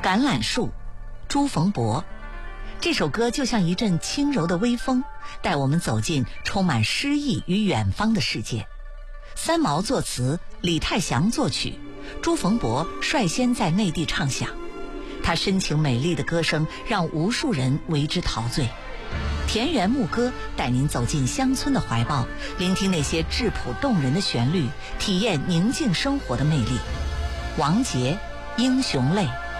橄榄树，朱逢博。这首歌就像一阵轻柔的微风，带我们走进充满诗意与远方的世界。三毛作词，李泰祥作曲，朱逢博率先在内地唱响。他深情美丽的歌声让无数人为之陶醉。田园牧歌带您走进乡村的怀抱，聆听那些质朴动人的旋律，体验宁静生活的魅力。王杰，英雄泪。